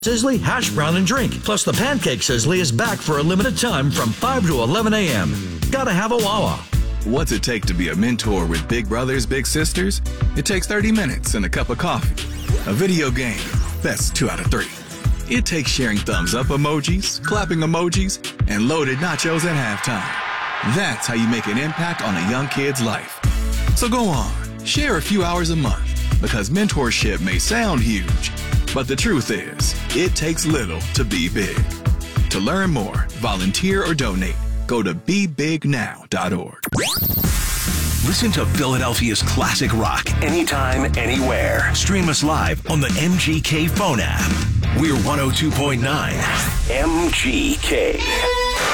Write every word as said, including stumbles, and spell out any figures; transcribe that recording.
Sizzly, hash brown, and drink. Plus, the Pancake Sizzly is back for a limited time from five to eleven a.m. Gotta have a Wawa. What's it take to be a mentor with big brothers, big sisters? It takes thirty minutes and a cup of coffee. A video game, that's two out of three. It takes sharing thumbs up emojis, clapping emojis, and loaded nachos at halftime. That's how you make an impact on a young kid's life. So go on, share a few hours a month, because mentorship may sound huge, but the truth is, it takes little to be big. To learn more, volunteer, or donate, go to be big now dot org. Listen to Philadelphia's classic rock anytime, anywhere. Stream us live on the M G K phone app. We're one oh two point nine M G K.